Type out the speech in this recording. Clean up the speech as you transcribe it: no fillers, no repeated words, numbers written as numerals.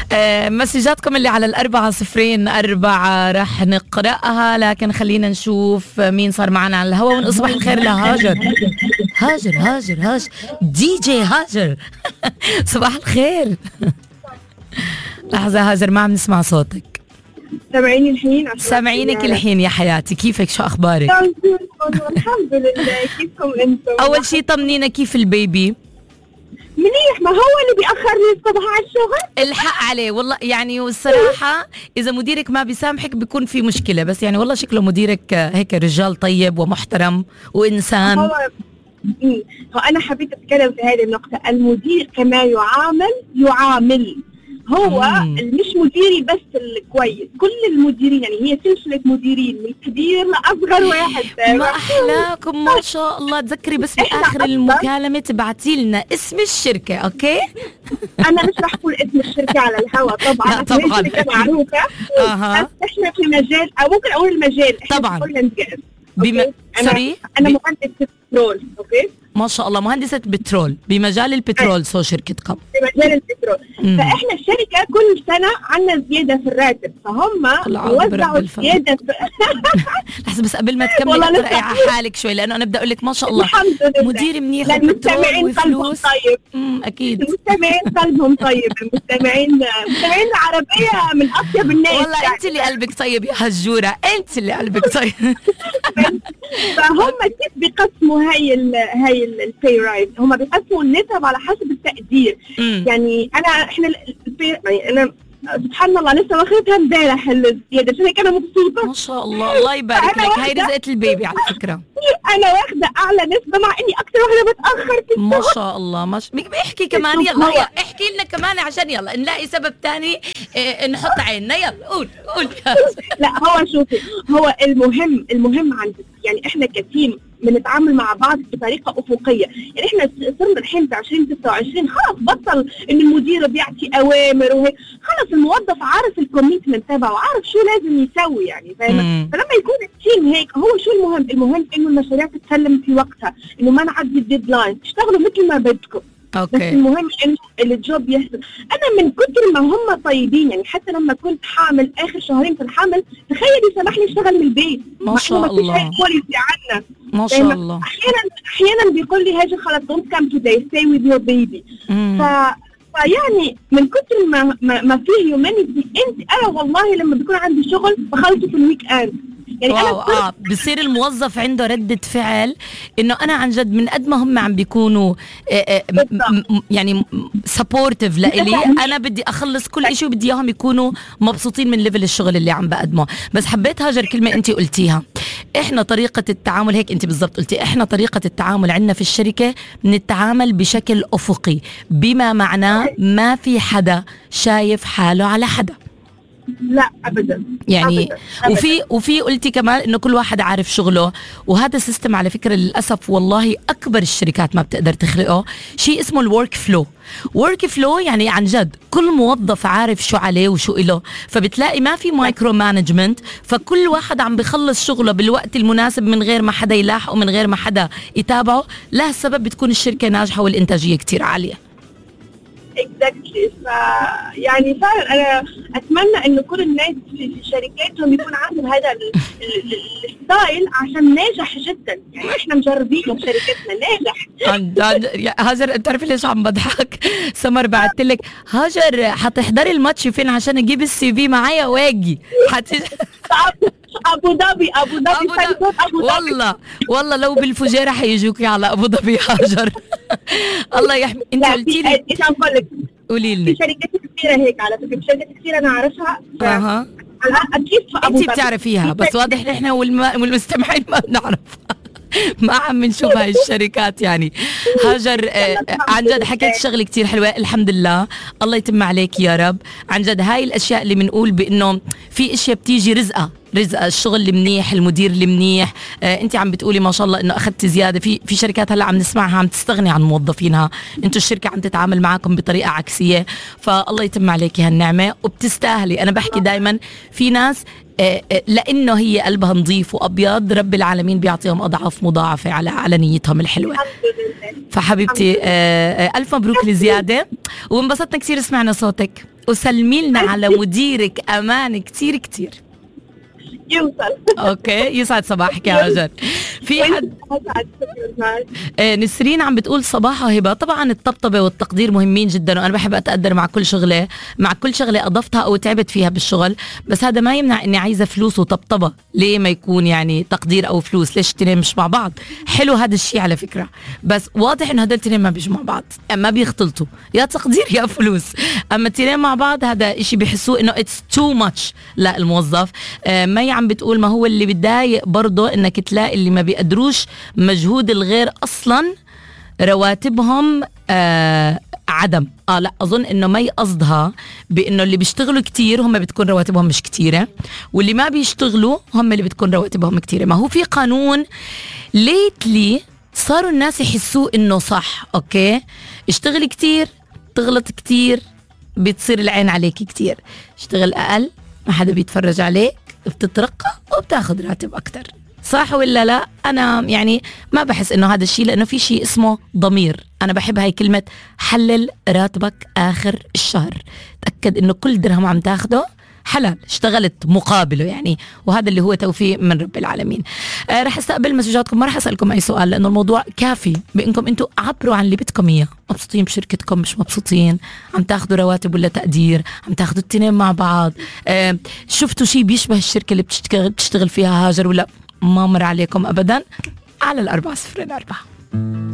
مسجاتكم اللي على 404 رح نقرأها، لكن خلينا نشوف مين صار معنا على الهواء ونصبح الخير لهاجر. هاجر دي جي هاجر. صباح الخير. لحظة هاجر ما عم نسمع صوتك. سامعيني الحين؟ سامعينك الحين يا حياتي، كيفك؟ شو أخبارك؟ الحمد لله. كيفكم انتم؟ أول شي طمنينا كيف البيبي؟ منيح، ما هو اللي بيأخرني الصبح على الشغل. الحق عليه والله يعني، والصراحة إذا مديرك ما بيسامحك بيكون في مشكلة، بس يعني والله شكله مديرك هيك رجال طيب ومحترم وإنسان. هو أنا حبيت أتكلم في هذه النقطة. المدير كما يعامل هو مش مديري بس الكويس، كل المديرين، يعني هي سلسلة مديرين من كبير لأصغر واحد. ما أحلاكم ما شاء الله. تذكري بس بآخر المكالمة تبعتي لنا اسم الشركة، أوكي؟ أنا مش رح أقول اسم الشركة على الهواء طبعا. لا طبعا الشركة معروفة. بس إحنا في مجال، أو ممكن أقول المجال طبعا. سوري، أنا مهندسة بترول. أوكي، ما شاء الله، مهندسة بترول بمجال البترول. سو شركتكم في مجال البترول. فإحنا الشركة كل سنة عنا زيادة في الراتب، فهم وزعوا زيادة لحظة بس قبل ما تكملي اقرأي على حالك شوي، لأنه أنا بدي أقول لك ما شاء الله مدير منيح وبترول وفلوس. طيب. أكيد المستمعين قلبهم طيب، المستمعين العربية من أطيب الناس. والله أنت اللي قلبك طيب يا هجورة، أنت اللي قلبك طيب. فهم كيف بيقسموا هاي البي رايز؟ هم بيقسموا النسب على حسب التقدير. يعني انا سبحان الله لسه واخدتها امبارح الزياده، عشان هيك انا مبسوطه ما شاء الله. الله يبارك لك، هاي رزقة البيبي على فكره. انا واخده اعلى نسبه مع اني اكثر واحده بتاخر في ما شاء الله. احكي كمان، يلا احكي لنا كمان عشان يلا نلاقي سبب ثاني نحط عيننا. يلا قول. لا هو شوفي، هو المهم عندك، يعني احنا كتيم بنتعامل مع بعض بطريقه افقيه. يعني احنا صرنا الحين في 2026 خلاص بطل ان المدير بيعطي اوامر وهيك، خلاص الموظف عارف الكوميتمنت تبعه وعارف شو لازم يسوي، يعني فاهمه؟ فلما يكون التيم هيك، هو شو المهم انه المشاريع تتسلم في وقتها، انه ما نعدي الديدلاين، تشتغلوا مثل ما بدكم. أوكي. بس المهم انه الجوب يحصل. انا من كثر ما هم طيبين، يعني حتى لما كنت حامل اخر شهرين في الحمل، تخيلي سمح لي اشتغل من البيت. ما شاء الله. ما فيش عنا ما شاء الله. احيانا بيقول لي هاجر خلاص don't come today stay with your baby. فيعني من كثر ما فيه هيومانيتي، انا والله لما بيكون عندي شغل بخلصه في الويك اند. يعني واو بصير الموظف عنده ردة فعل انه انا عن جد من قد ما هم عم بيكونوا يعني سبورتيف لإلي، انا بدي اخلص كل شيء وبدي اياهم يكونوا مبسوطين من ليفل الشغل اللي عم بقدمه. بس حبيت هاجر كلمة انت قلتيها، احنا طريقة التعامل هيك انت بالضبط قلتي، احنا طريقة التعامل عندنا في الشركة بنتعامل بشكل افقي، بما معناه ما في حدا شايف حاله على حدا. لا ابدا يعني أبداً. وفي قلتي كمان انه كل واحد عارف شغله، وهذا سيستم على فكره للاسف والله اكبر الشركات ما بتقدر تخلقه، شيء اسمه الورك فلو. ورك فلو يعني عن جد كل موظف عارف شو عليه وشو إله، فبتلاقي ما في مايكرو مانجمنت، فكل واحد عم بخلص شغله بالوقت المناسب من غير ما حدا يلاحقه، من غير ما حدا يتابعه. لهالسبب بتكون الشركه ناجحه والانتاجيه كتير عاليه. اكزاكتلي. يعني فعلا انا اتمنى انه كل الناس في شركاتهم يكون عندهم هذا الستايل، عشان ناجح جدا. يعني احنا مجربين شركتنا ناجح. هاجر بتعرفي ليش عم بضحك؟ سمر بعثت لك هاجر حتحضري الماتش فين عشان اجيب السي في معايا واجي ابو ظبي والله لو بالفجيره حيجوكي على ابو ظبي هاجر. الله يحمي. انت قلتي لي ايش اقول لك؟ قولي لي. في شركات كثيره هيك على فكره، شركات كثيره انا اعرفها. اكيد انت بتعرفيها، بس واضح احنا والمستمعين ما بنعرفها. ما عم نشوف هاي الشركات. يعني هاجر عن جد حكيت شغله كتير حلوه، الحمد لله، الله يتم عليك يا رب. عن جد هاي الاشياء اللي بنقول بانه في اشياء بتيجي رزقه رزقها، الشغل اللي منيح، المدير اللي منيح. انت عم بتقولي ما شاء الله انه اخذتي زياده. في شركات هلا عم نسمعها عم تستغني عن موظفينها، انتوا الشركه عم تتعامل معاكم بطريقه عكسيه، فالله يتم عليكي هالنعمه وبتستاهلي. انا بحكي دائما في ناس لانه هي قلبها نظيف وابيض رب العالمين بيعطيهم اضعاف مضاعفه على نيتهم الحلوه. فحبيبتي الف مبروك لزياده، وانبسطنا كثير سمعنا صوتك، وسلمي لنا على مديرك امان كثير كثير. يوصل. اوكي يسعد صباحك يا هاجر. في حد نسرين عم بتقول صباحها هبه. طبعا الطبطبه والتقدير مهمين جدا، وانا بحب اتقدر مع كل شغله اضفتها او تعبت فيها بالشغل، بس هذا ما يمنع اني عايزه فلوس وطبطبه. ليه ما يكون يعني تقدير او فلوس؟ ليش التنين مش مع بعض؟ حلو هذا الشيء على فكره، بس واضح انه هذول التنين ما بيجوا مع بعض، ما بيختلطوا، يا تقدير يا فلوس. اما التنين مع بعض هذا شيء بيحسوه انه اتس تو ماتش للموظف. مي عم بتقول ما هو اللي بتضايق برضه انك تلاقي اللي ما بيقدروش مجهود الغير اصلا رواتبهم عدم. لا اظن انه ما قصدها بانه اللي بيشتغلوا كتير هم بتكون رواتبهم مش كتيره، واللي ما بيشتغلوا هم اللي بتكون رواتبهم كتيره. ما هو في قانون ليتلي صاروا الناس يحسوه انه صح. اوكي اشتغل كتير، تغلط كتير، بتصير العين عليك كتير. اشتغل اقل، ما حدا بيتفرج عليك، بتترقى وبتاخذ راتب اكتر. صح ولا لا؟ انا يعني ما بحس انه هذا الشيء، لانه في شيء اسمه ضمير. انا بحب هاي كلمة حلل راتبك اخر الشهر، تأكد انه كل درهم عم تاخده حلال، اشتغلت مقابله يعني، وهذا اللي هو توفيق من رب العالمين. رح استقبل مسجاتكم، ما رح اسالكم اي سؤال لانه الموضوع كافي بانكم انتم عبروا عن اللي بدكم اياه. مبسوطين بشركتكم، مش مبسوطين، عم تاخذوا رواتب ولا تقدير، عم تاخذوا التنين مع بعض، شفتوا شيء بيشبه الشركه اللي بتشتغل فيها هاجر ولا ما مر عليكم ابدا؟ على 404.